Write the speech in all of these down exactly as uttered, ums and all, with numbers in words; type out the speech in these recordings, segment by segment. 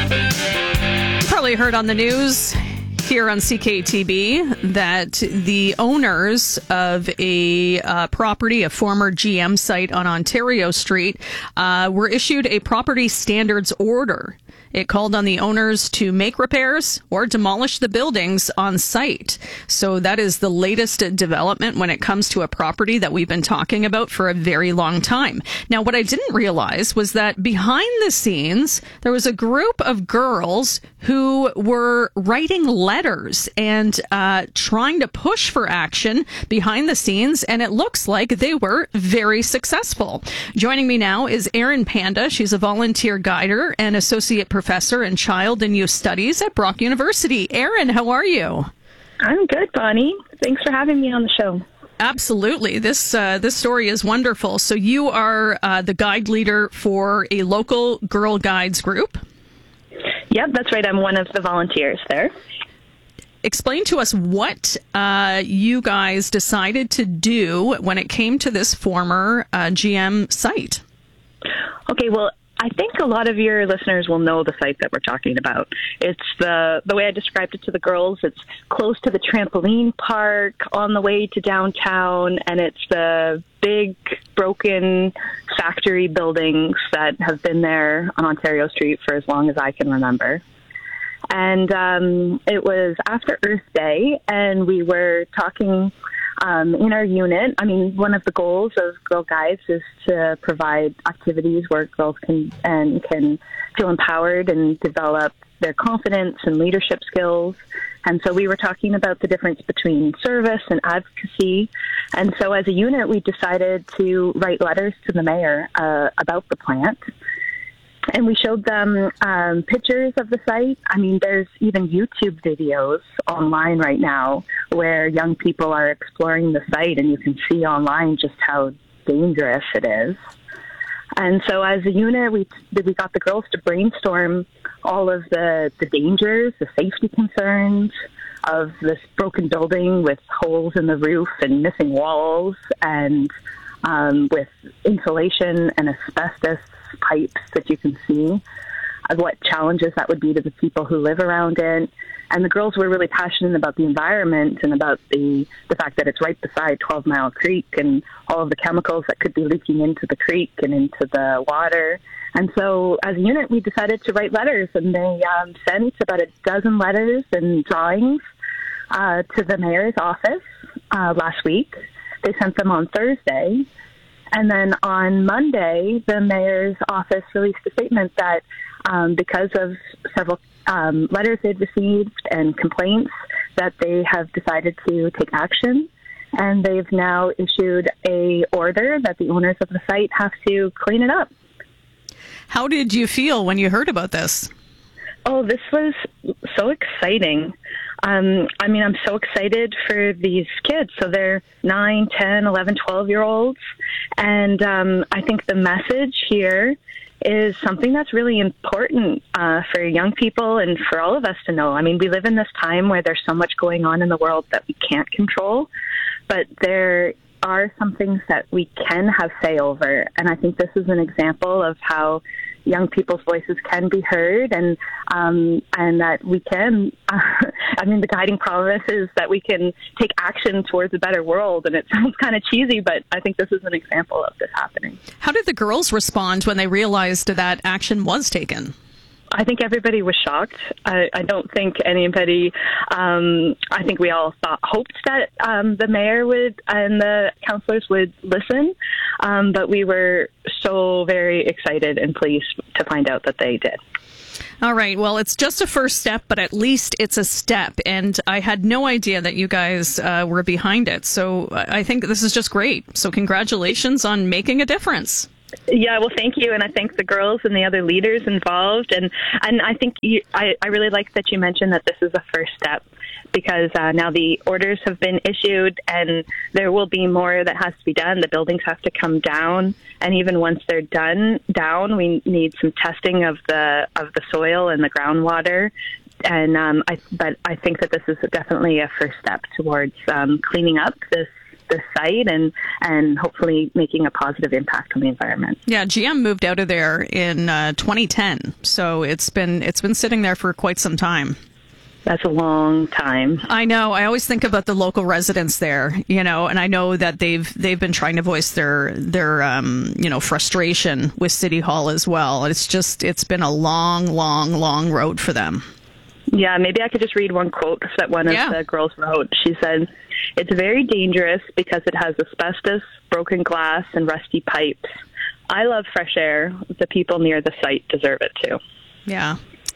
Probably heard on the news here on C K T B that the owners of a uh, property, a former G M site on Ontario Street, uh, were issued a property standards order. It called on the owners to make repairs or demolish the buildings on site. So that is the latest development when it comes to a property that we've been talking about for a very long time. Now, what I didn't realize was that behind the scenes, there was a group of girls who were writing letters and uh, trying to push for action behind the scenes, and it looks like they were very successful. Joining me now is Erin Panda. She's a volunteer guider and associate professor in child and youth studies at Brock University. Erin, how are you? I'm good, Bonnie. Thanks for having me on the show. Absolutely. This uh, this story is wonderful. So you are uh, the guide leader for a local Girl Guides group? Yep, that's right. I'm one of the volunteers there. Explain to us what uh, you guys decided to do when it came to this former uh, G M site. Okay, well, I think a lot of your listeners will know the site that we're talking about. It's the the way I described it to the girls. It's close to the trampoline park on the way to downtown, and it's the big broken factory buildings that have been there on Ontario Street for as long as I can remember. And um, it was after Earth Day, and we were talking Um, in our unit. I mean, one of the goals of Girl Guides is to provide activities where girls can and can feel empowered and develop their confidence and leadership skills. And so we were talking about the difference between service and advocacy. And so as a unit, we decided to write letters to the mayor uh, about the plant. And we showed them um, pictures of the site. I mean, there's even YouTube videos online right now where young people are exploring the site, and you can see online just how dangerous it is. And so as a unit, we we got the girls to brainstorm all of the, the dangers, the safety concerns of this broken building with holes in the roof and missing walls, and um, with insulation and asbestos pipes that you can see, of what challenges that would be to the people who live around it. And the girls were really passionate about the environment and about the, the fact that it's right beside twelve Mile Creek and all of the chemicals that could be leaking into the creek and into the water. And so as a unit, we decided to write letters, and they um, sent about a dozen letters and drawings uh, to the mayor's office uh, last week. They sent them on Thursday. And then on Monday, the mayor's office released a statement that um, because of several um, letters they'd received and complaints, that they have decided to take action. And they've now issued a order that the owners of the site have to clean it up. How did you feel when you heard about this? Oh, this was so exciting. Um, I mean, I'm so excited for these kids. So they're nine, ten, eleven, twelve-year-olds. And um, I think the message here is something that's really important uh, for young people and for all of us to know. I mean, we live in this time where there's so much going on in the world that we can't control, but there are some things that we can have say over. And I think this is an example of how young people's voices can be heard, and um, and that we can, uh, I mean, the guiding promise is that we can take action towards a better world. And it sounds kind of cheesy, but I think this is an example of this happening. How did the girls respond when they realized that action was taken? I think everybody was shocked. I, I don't think anybody, um, I think we all thought, hoped that um, the mayor would and the councillors would listen, um, but we were so very excited and pleased to find out that they did. All right. Well, it's just a first step, but at least it's a step. And I had no idea that you guys uh, were behind it. So I think this is just great. So congratulations on making a difference. Yeah, well, thank you, and I thank the girls and the other leaders involved, and and I think you, I, I really like that you mentioned that this is a first step, because uh, now the orders have been issued, and there will be more that has to be done. The buildings have to come down, and even once they're done down, we need some testing of the of the soil and the groundwater. And um, I, but I think that this is definitely a first step towards um, cleaning up this this site and, and hopefully making a positive impact on the environment. Yeah, G M moved out of there in uh, twenty ten, so it's been it's been sitting there for quite some time. That's a long time. I know. I always think about the local residents there, you know, and I know that they've they've been trying to voice their their um, you know, frustration with City Hall as well. It's just it's been a long, long, long road for them. Yeah, maybe I could just read one quote that one of yeah. the girls wrote. She said, "It's very dangerous because it has asbestos, broken glass, and rusty pipes. I love fresh air. The people near the site deserve it too." Yeah.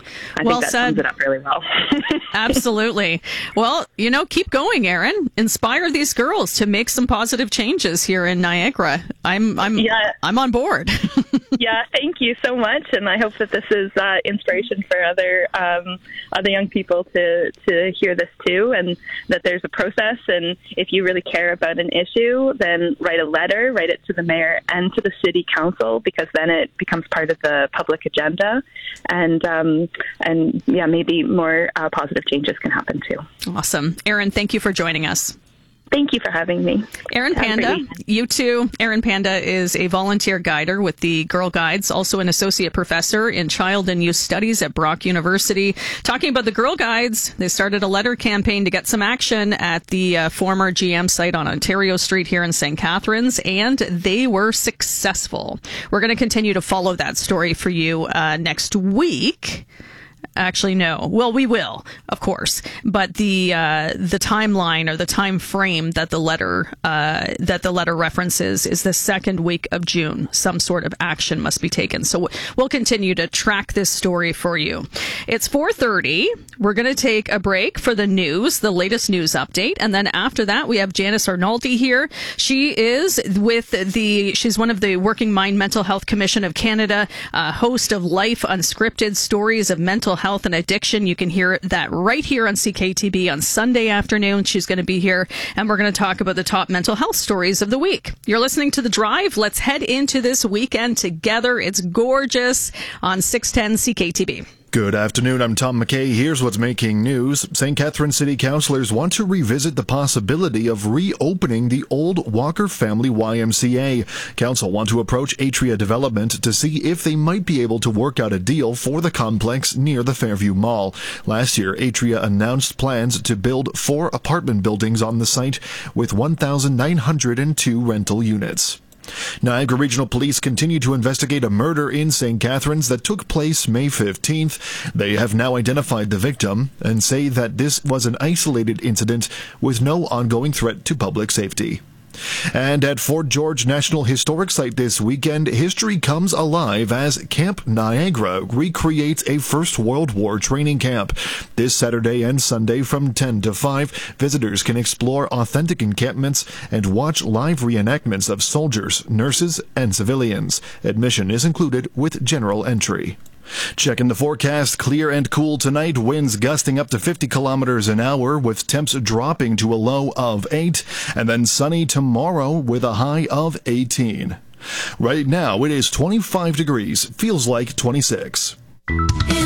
I well think that said. sums it up really well. Absolutely. Well, you know, keep going, Erin. Inspire these girls to make some positive changes here in Niagara. I'm, I'm, yeah. I'm on board. Yeah, thank you so much, and I hope that this is uh, inspiration for other um, other young people to to hear this too, and that there's a process. And if you really care about an issue, then write a letter, write it to the mayor and to the city council, because then it becomes part of the public agenda, and um, and yeah, maybe more uh, positive changes can happen too. Awesome, Erin. Thank you for joining us. Thank you for having me. Erin Panda, you too. Erin Panda is a volunteer guider with the Girl Guides, also an associate professor in child and youth studies at Brock University. Talking about the Girl Guides, they started a letter campaign to get some action at the uh, former G M site on Ontario Street here in Saint Catharines, and they were successful. We're going to continue to follow that story for you uh, next week. Actually, no. Well, we will, of course, but the uh, the timeline or the time frame that the letter uh, that the letter references is the second week of June. Some sort of action must be taken. So we'll continue to track this story for you. It's four thirty. We're going to take a break for the news, the latest news update, and then after that we have Janice Arnoldi here. She is with the she's one of the Working Mind Mental Health Commission of Canada, uh, host of Life Unscripted: Stories of Mental Health and Addiction. You can hear that right here on C K T B on Sunday afternoon. She's going to be here, and we're going to talk about the top mental health stories of the week. You're listening to The Drive. Let's head into this weekend together. It's gorgeous on six ten C K T B. Good afternoon, I'm Tom McKay. Here's what's making news. Saint Catharines City Councillors want to revisit the possibility of reopening the old Walker Family Y M C A. Council want to approach Atria Development to see if they might be able to work out a deal for the complex near the Fairview Mall. Last year, Atria announced plans to build four apartment buildings on the site with one thousand nine hundred two rental units. Niagara Regional Police continue to investigate a murder in Saint Catharines that took place May fifteenth. They have now identified the victim and say that this was an isolated incident with no ongoing threat to public safety. And at Fort George National Historic Site this weekend, history comes alive as Camp Niagara recreates a First World War training camp. This Saturday and Sunday from ten to five, visitors can explore authentic encampments and watch live reenactments of soldiers, nurses, and civilians. Admission is included with general entry. Checking the forecast, clear and cool tonight, winds gusting up to fifty kilometers an hour with temps dropping to a low of eight, and then sunny tomorrow with a high of eighteen. Right now it is twenty-five degrees, feels like twenty-six.